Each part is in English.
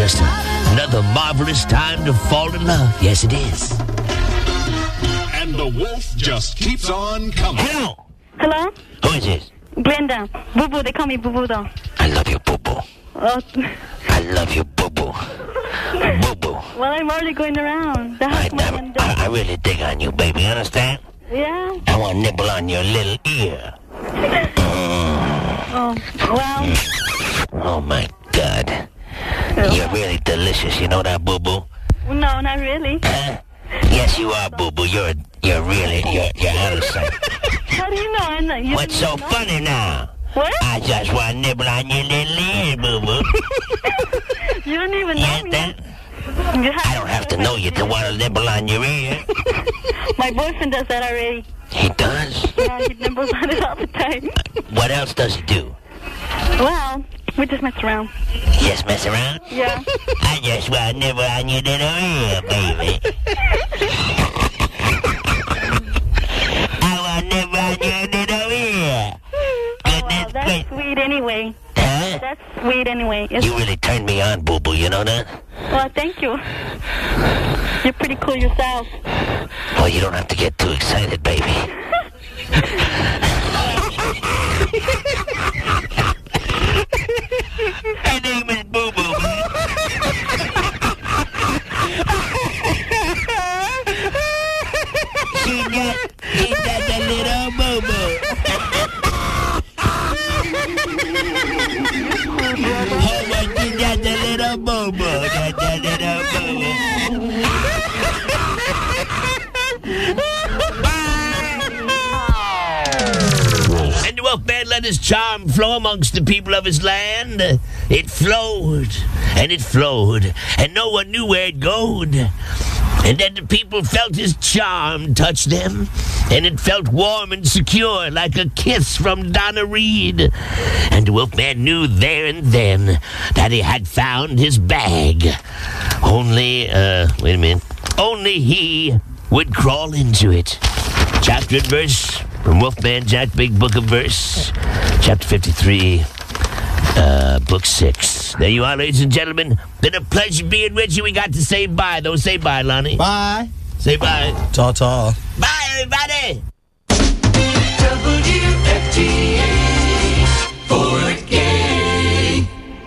just another marvelous time to fall in love. Yes, it is. And the wolf just keeps on coming. Hello. Hello? Who is this? Glenda. Boo Boo, they call me Boo Boo though. I love you, Boo Boo. Oh, I love you, Boo Boo. Boo Boo. well, I'm already going around. The house man does. I really dig on you, baby. Understand? Yeah? I want to nibble on your little ear. Oh, well. Oh, my God. You're really delicious. You know that, Boo Boo? No, not really. Yes, you are, Boo Boo. You're handsome. How do you know? I'm not. You What's so funny now? What? I just want to nibble on your little ear, Boo Boo. You don't even know Yes, me. then? I don't have to know you to want to nibble on your ear. My boyfriend does that already. He does? Yeah, he nibbles on it all the time. What else does he do? Well, we just mess around. Just mess around? Yeah. I just want to nibble on your little ear, baby. I want to nibble on your little ear. Well, that's sweet anyway. Huh? That's sweet anyway. You really turned me on, Boo Boo, you know that? Well, thank you. You're pretty cool yourself. Well, you don't have to get too excited, baby. My name is Boo Boo. She got the little Boo Boo. Oh, but she got the little Boo Boo. Got the little Boo Boo. And the Wolfman let his charm flow amongst the people of his land. It flowed, and it flowed, and no one knew where it goed. And then the people felt his charm touch them, and it felt warm and secure like a kiss from Donna Reed. And the Wolfman knew there and then that he had found his bag. Only he would crawl into it. Chapter and verse from Wolfman Jack, Big Book of Verse, chapter 53, book 6. There you are, ladies and gentlemen. Been a pleasure being with you. We got to say bye, though. Say bye, Lonnie. Bye. Say bye. Ta-ta. Bye, everybody. WFTA for the gay.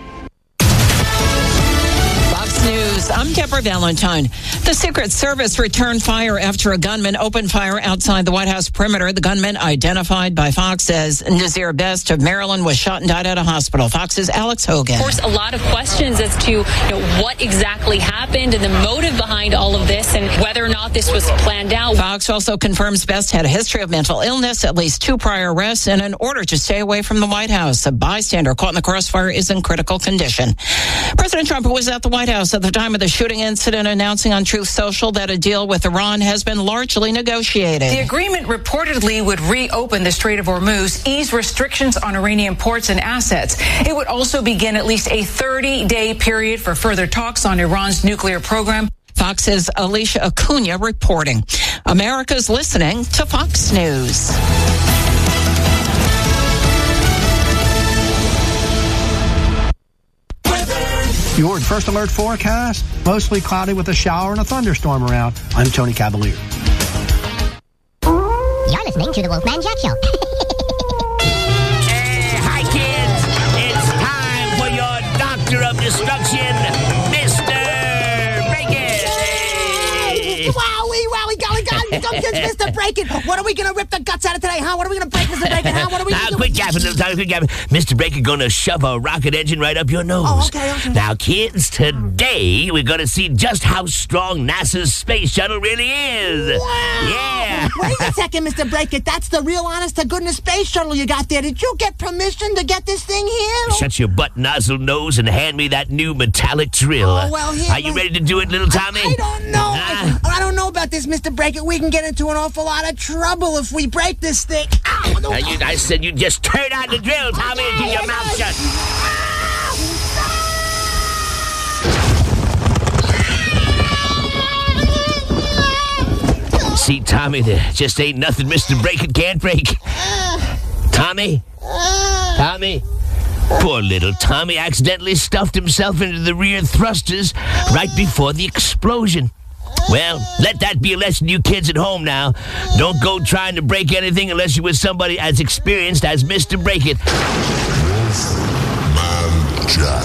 Fox News, I'm Deborah Valentine. The Secret Service returned fire after a gunman opened fire outside the White House perimeter. The gunman, identified by Fox as Nazir Best of Maryland, was shot and died at a hospital. Fox's Alex Hogan. Of course, a lot of questions as to what exactly happened and the motive behind all of this and whether or not this was planned out. Fox also confirms Best had a history of mental illness, at least 2 prior arrests, and an order to stay away from the White House. A bystander caught in the crossfire is in critical condition. President Trump was at the White House at the time of the shooting incident, announcing on Truth Social that a deal with Iran has been largely negotiated. The agreement reportedly would reopen the Strait of Hormuz, ease restrictions on Iranian ports and assets. It would also begin at least a 30-day period for further talks on Iran's nuclear program. Fox's Alicia Acuna reporting. America's listening to Fox News. Your first alert forecast, mostly cloudy with a shower and a thunderstorm around. I'm Tony Cavalier. You're listening to the Wolfman Jack Show. Hi, kids. It's time for your Doctor of Destruction, Mr. Break-It. Wowie, golly, dumb kids, Mr. Break-It. What are we going to rip the guts out of today, huh? What are we going to break, Mr. Break-It, huh? What are we going to do? Quick gapping, little time, quick gapping. Mr. Break-It gonna shove a rocket engine right up your nose. Oh, okay. Now, kids, today we're gonna see just how strong NASA's space shuttle really is. Wow. Yeah. Wait a second, Mr. Break-It. That's the real honest-to-goodness space shuttle you got there. Did you get permission to get this thing here? Shut your butt nozzle nose and hand me that new metallic drill. Oh, well, here. Are you ready to do it, little Tommy? I don't know. I don't know about this, Mr. Break-It. We can get into an awful lot of trouble if we break this thing. Ow, no. I said you just turn on the drill, Tommy, and keep your mouth shut. See, Tommy, there just ain't nothing Mr. Break-It can't break. Tommy? Tommy? Poor little Tommy accidentally stuffed himself into the rear thrusters right before the explosion. Well, let that be a lesson to you kids at home now. Don't go trying to break anything unless you're with somebody as experienced as Mr. Break It. Wolfman Jack.